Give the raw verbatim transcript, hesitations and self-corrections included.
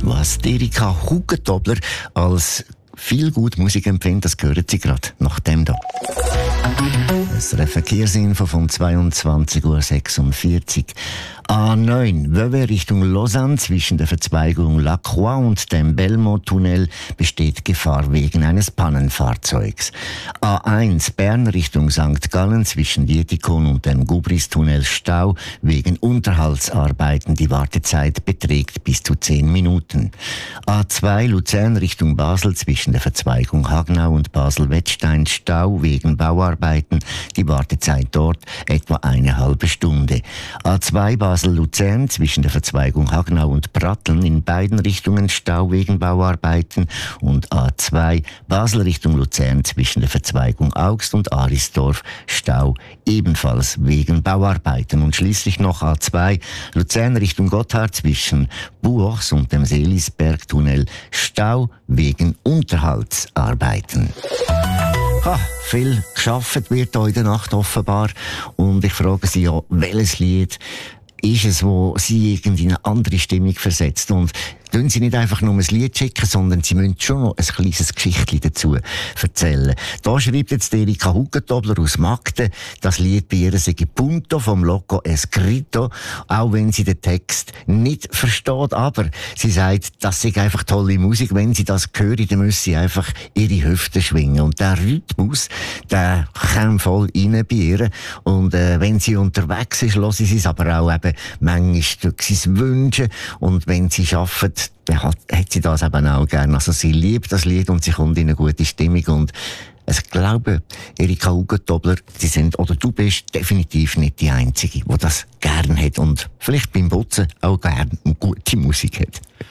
Was Erika Hugentobler als viel gut Musik empfindet, das hören Sie gerade nach dem da. Es ist ein Verkehrsinfo von zweiundzwanzig Uhr sechsundvierzig. A neun, Vevey Richtung Lausanne zwischen der Verzweigung La Croix und dem Belmont-Tunnel besteht Gefahr wegen eines Pannenfahrzeugs. A eins, Bern Richtung Sankt Gallen zwischen Dietikon und dem Gubris-Tunnel Stau wegen Unterhaltsarbeiten. Die Wartezeit beträgt bis zu zehn Minuten. A zwei, Luzern Richtung Basel zwischen der Verzweigung Hagnau und Basel-Wettstein Stau wegen Bauarbeiten. Die Wartezeit dort etwa eine halbe Stunde. A zwei, Basel-Luzern zwischen der Verzweigung Hagnau und Pratteln in beiden Richtungen Stau wegen Bauarbeiten und A zwei Basel Richtung Luzern zwischen der Verzweigung Augst und Arisdorf Stau ebenfalls wegen Bauarbeiten und schließlich noch A zwei Luzern Richtung Gotthard zwischen Buochs und dem Seelisbergtunnel Stau wegen Unterhaltsarbeiten. Ha, viel geschafft wird heute in der Nacht offenbar und ich frage Sie ja, welches Lied ist es, wo Sie irgendwie in eine andere Stimmung versetzt? Und tun Sie nicht einfach nur ein Lied schicken, sondern Sie müssen schon noch ein kleines Geschichtchen dazu erzählen. Da schreibt jetzt Erika Hugentobler aus Magden, das Lied bei ihr sei Punto vom Loco Escrito, auch wenn sie den Text nicht versteht. Aber sie sagt, das sei einfach tolle Musik. Wenn sie das hören, dann müssen sie einfach ihre Hüfte schwingen. Und der Rhythmus, der kommt voll rein bei ihr. Und äh, wenn sie unterwegs ist, hören sie es aber auch eben manchmal durch sein Wünschen. Und wenn sie arbeitet, dann hat, hat sie das eben auch gerne. Also sie liebt das Lied und sie kommt in eine gute Stimmung. Und ich glaube, Erika Hugentobler, sie sind, oder du bist definitiv nicht die Einzige, die das gerne hat und vielleicht beim Putzen auch gerne gute Musik hat.